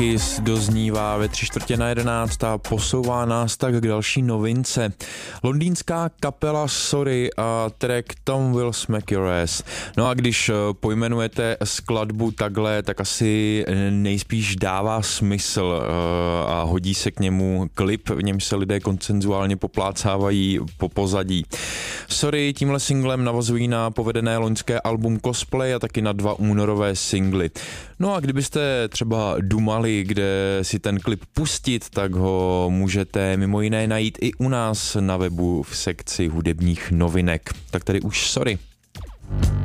Kiss doznívá ve 10:45 a posouvá nás tak k další novince. Londýnská kapela Sorry a track Tom Will Smack Your Ass. No a když pojmenujete skladbu takhle, tak asi nejspíš dává smysl a hodí se k němu klip, v němž se lidé konsenzuálně poplácávají po pozadí. Sorry tímhle singlem navazují na povedené loňské album Cosplay a taky na 2 únorové singly. No a kdybyste třeba dumali, kde si ten klip pustit, tak ho můžete mimo jiné najít i u nás na webu v sekci hudebních novinek. Tak tady už Sorry.